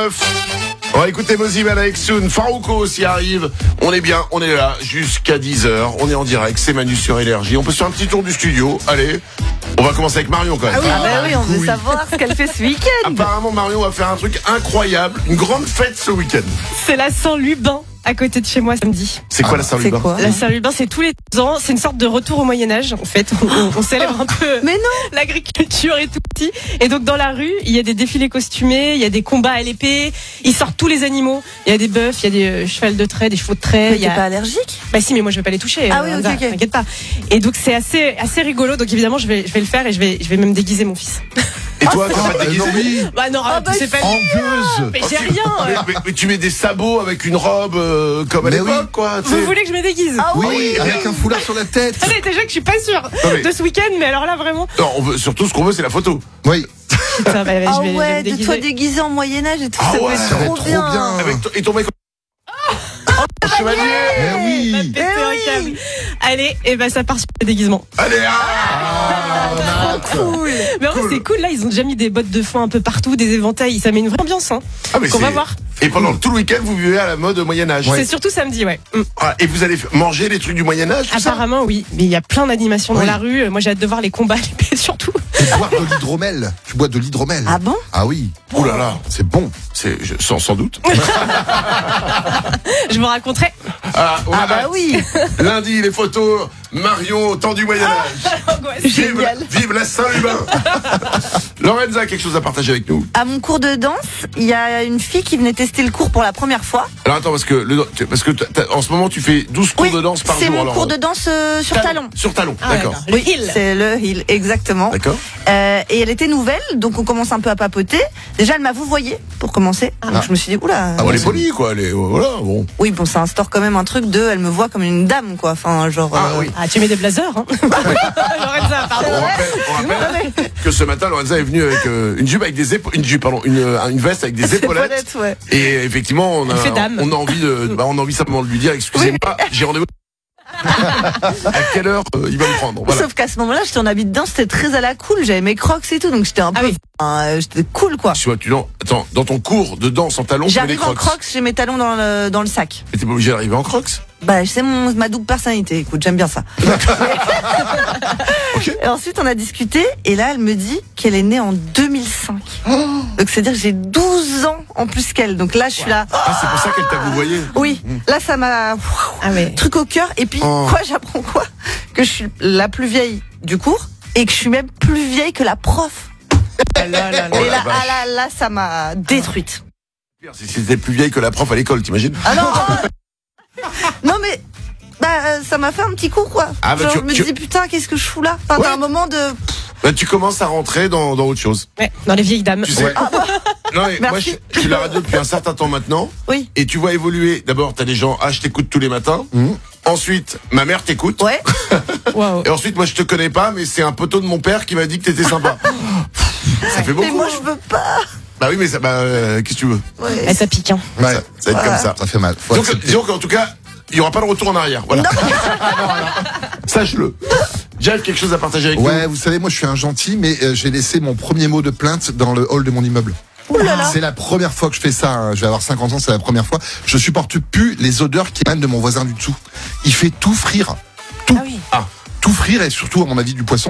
8h09. On va écouter Mosiman avec Soon. Farouko aussi arrive. On est bien, on est là jusqu'à 10h. On est en direct, c'est Manu sur Énergie. On peut se faire un petit tour du studio. Allez, on va commencer avec Marion quand même. Oui, on veut savoir ce qu'elle fait ce week-end. Apparemment, Marion va faire un truc incroyable. Une grande fête ce week-end. C'est la Saint-Lubin, à côté de chez moi samedi. C'est quoi la Saint-Lubin? C'est quoi? La Saint-Lubin, c'est tous les ans. C'est une sorte de retour au Moyen-Âge, en fait. On célèbre un peu Mais non. l'agriculture et tout petit. Et donc, dans la rue, il y a des défilés costumés, il y a des combats à l'épée. Ils sortent tous les animaux. Il y a des bœufs, il y a des chevaux de trait, des chevaux de trait. Mais Il y t'es a... pas allergique? Bah si, mais moi je vais pas les toucher. Ah oui, ok. T'inquiète pas. Et donc c'est assez rigolo. Donc évidemment je vais le faire et je vais même déguiser mon fils. Et toi, t'as pas déguisé? oui. Bah non, c'est pas En gueuse. Mais j'ai rien. Mais tu mets des sabots avec une robe comme à Mais l'époque, oui. quoi. tu Vous sais. voulez que je me déguise? Oui, avec un foulard sur la tête. Allez, déjà que je suis pas sûre mais- de ce week-end, mais alors là vraiment. Non, surtout ce qu'on veut, c'est la photo. Oui. Putain, bah, Ah je vais me ouais, de déguiser. toi déguisé en Moyen-Âge et tout, Ah ça ouais, peut ça être va trop être trop bien. bien. Et ton mec. Oh, chevalier. Mais Ma oui. pété un câble. Allez, et ben ça part sur le déguisement. Allez, Cool. Mais en vrai c'est cool, là ils ont déjà mis des bottes de foin un peu partout, des éventails, ça met une vraie ambiance hein. mais Qu'on va c'est- voir. Et pendant tout le week-end, vous vivez à la mode Moyen-Âge. C'est surtout samedi, ouais. Ah, et vous allez manger les trucs du Moyen-Âge, tout ça? Apparemment oui, mais il y a plein d'animations dans Oui. la rue. Moi j'ai hâte de voir les combats à l'épée surtout. Et boire de l'hydromel. Tu bois de l'hydromel. Ah bon? Ah oui. Ouh là là, C'est bon. sans doute. Je vous raconterai. Ah, on a Ah bah hâte. oui. Lundi, les photos. Marion au temps du Moyen-Âge. Vive, vive la Saint-Lubin. Lorenza, quelque chose à partager avec nous? À mon cours de danse, il y a une fille qui venait tester le cours pour la première fois. Alors attends, parce que en ce moment, tu fais 12 cours de danse par c'est jour. mon alors, cours de danse sur talon. Sur talon, Ah, d'accord. Le heel. C'est le heel, exactement. D'accord. Et elle était nouvelle, donc on commence un peu à papoter. Déjà, elle m'a vouvoyé pour commencer. Donc je me suis dit, oula. Ah, bon, elle est polie, quoi. Elle est, voilà, bon. Oui, bon, ça instaure quand même un truc de, elle me voit comme une dame, quoi. Enfin, genre. Ah, oui. Ah, tu mets des blazers, hein. Lorenza, pardon. On rappelle que ce matin, Lorenza est venue avec une jupe avec des une veste avec des épaulettes. Épaulettes, ouais. Et effectivement, on Elle fait dame. a envie simplement de lui dire, excusez-moi, j'ai rendez-vous. À quelle heure il va me prendre? Voilà. Sauf qu'à ce moment-là, j'étais en habit de danse, c'était très à la cool. J'avais mes crocs et tout, donc j'étais un peu. oui. J'étais cool, quoi. Attends, dans ton cours de danse en talons, tu mets des J'arrive en crocs. crocs, j'ai mes talons dans le sac. Et t'es pas obligé d'arriver en crocs? Bah, c'est ma double personnalité. Écoute, j'aime bien ça. Ok. Et ensuite, on a discuté, et là, elle me dit qu'elle est née en 2005. Donc, c'est-à-dire que j'ai 12 ans en plus qu'elle. Donc là, je suis là. Ah, c'est pour ça qu'elle t'a vouvoyé. Oui, là, ça m'a. Ah ouais. Truc au cœur. Et puis, Oh. quoi, j'apprends quoi? Que je suis la plus vieille du cours, et que je suis même plus vieille que la prof. Là, là, là. Oh Et la là, vache. là, ça m'a détruite. Si c'était plus vieille que la prof à l'école, t'imagines? Ah non! Non, mais. Ça m'a fait un petit coup, quoi. Ah, bah, Genre, tu- je me tu- dis, putain, qu'est-ce que je fous là? Enfin, Ouais. t'as un moment de. Bah, tu commences à rentrer dans autre chose. Ouais, dans les vieilles dames. Tu sais. Non, mais moi, Merci. je suis la radio depuis un certain temps maintenant. Oui. Et tu vois évoluer. D'abord, t'as des gens, je t'écoute tous les matins. Ensuite, ma mère t'écoute. Ouais. Waouh. Et ensuite, moi, je te connais pas, mais c'est un poteau de mon père qui m'a dit que t'étais sympa. Ça fait beaucoup. Mais moi, je veux pas. Bah oui, mais ça, qu'est-ce que tu veux? Ouais. Eh, ça pique, hein. Ouais. Ça va être comme ça. Ça fait mal. Faut Donc, accepter. disons qu'en tout cas, il y aura pas de retour en arrière. Voilà. Sache-le. Jeff, quelque chose à partager avec Ouais, nous? vous savez, moi je suis un gentil, mais j'ai laissé mon premier mot de plainte dans le hall de mon immeuble. Ouh là là. C'est la première fois que je fais ça, hein. Je vais avoir 50 ans, c'est la première fois. Je supporte plus les odeurs qui émanent de mon voisin du dessous. Il fait tout frire. Ah oui. Tout frire et surtout, à mon avis, du poisson.